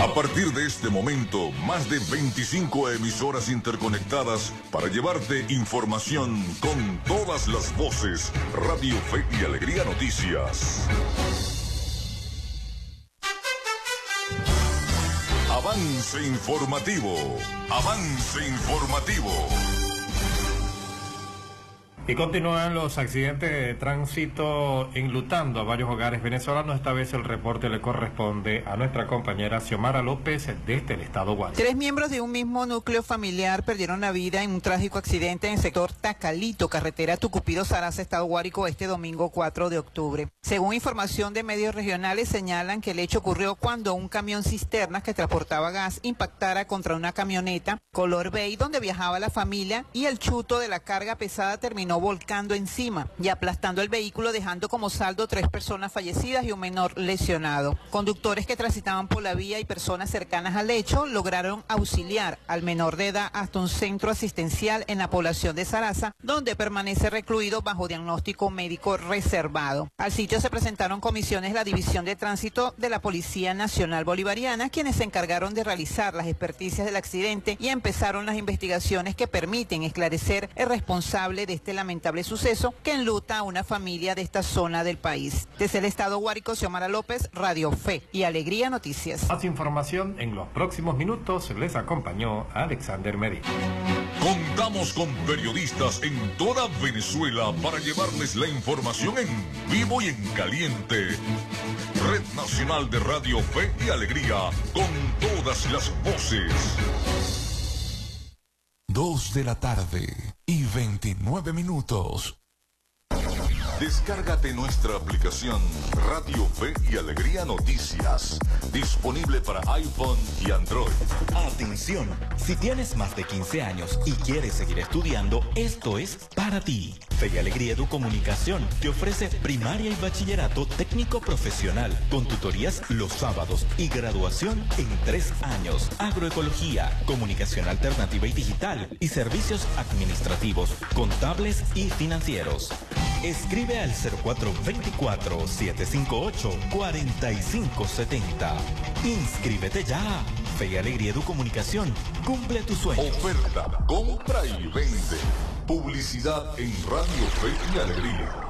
A partir de este momento, más de 25 emisoras interconectadas para llevarte información con todas las voces. Radio Fe y Alegría Noticias. Avance informativo. Avance informativo. Y continúan los accidentes de tránsito enlutando a varios hogares venezolanos. Esta vez el reporte le corresponde a nuestra compañera Xiomara López desde el estado Guárico. 3 miembros de un mismo núcleo familiar perdieron la vida en un trágico accidente en el sector Tacalito, carretera Tucupido-Saraza, estado Guárico, este domingo 4 de octubre. Según información de medios regionales, señalan que el hecho ocurrió cuando un camión cisterna que transportaba gas impactara contra una camioneta color beige donde viajaba la familia, y el chuto de la carga pesada terminó volcando encima y aplastando el vehículo, dejando como saldo 3 personas fallecidas y un menor lesionado. Conductores que transitaban por la vía y personas cercanas al hecho lograron auxiliar al menor de edad hasta un centro asistencial en la población de Saraza, donde permanece recluido bajo diagnóstico médico reservado. Al sitio se presentaron comisiones de la División de Tránsito de la Policía Nacional Bolivariana, quienes se encargaron de realizar las experticias del accidente y empezaron las investigaciones que permiten esclarecer el responsable de este lamentable suceso que enluta a una familia de esta zona del país. Desde el estado Guárico, Xiomara López, Radio Fe y Alegría Noticias. Más información en los próximos minutos. Les acompañó Alexander Medina. Contamos con periodistas en toda Venezuela para llevarles la información en vivo y en caliente. Red Nacional de Radio Fe y Alegría, con todas las voces. 2 de la tarde y 29 minutos. Descárgate nuestra aplicación Radio Fe y Alegría Noticias, disponible para iPhone y Android. Atención, si tienes más de 15 años y quieres seguir estudiando, esto es para ti. Fe y Alegría Educomunicación te ofrece primaria y bachillerato técnico profesional, con tutorías los sábados y graduación en 3 años. Agroecología, comunicación alternativa y digital, y servicios administrativos, contables y financieros. Escribe al 0424-758-4570. Inscríbete ya. Fe y Alegría Educomunicación. Cumple tu sueño. Oferta, compra y vende. Publicidad en Radio Fe y Alegría.